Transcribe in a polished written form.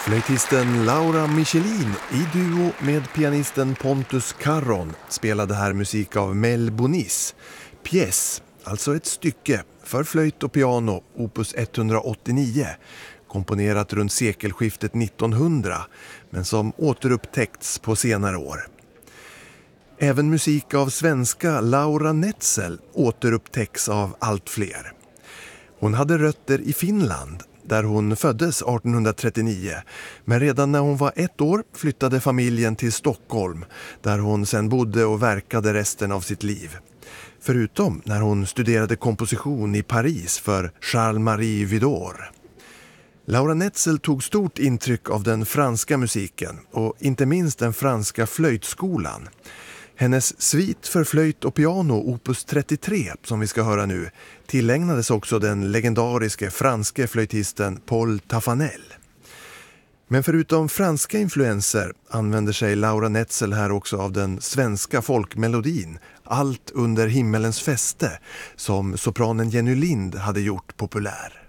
Flöjtisten Laura Michelin i duo med pianisten Pontus Carron spelade här musik av Mel Bonis. Pièce, alltså ett stycke för flöjt och piano, opus 189, komponerat runt sekelskiftet 1900, men som återupptäckts på senare år. Även musik av svenska Laura Netzel återupptäcks av allt fler. Hon hade rötter i Finland, där hon föddes 1839, men redan när hon var 1 år flyttade familjen till Stockholm, där hon sedan bodde och verkade resten av sitt liv. Förutom när hon studerade komposition i Paris för Charles-Marie Widor. Laura Netzel tog stort intryck av den franska musiken och inte minst den franska flöjtskolan. Hennes svit för flöjt och piano opus 33, som vi ska höra nu, tillägnades också den legendariske franske flöjtisten Paul Taffanel. Men förutom franska influenser använder sig Laura Netzel här också av den svenska folkmelodin Allt under himmelens fäste, som sopranen Jenny Lind hade gjort populär.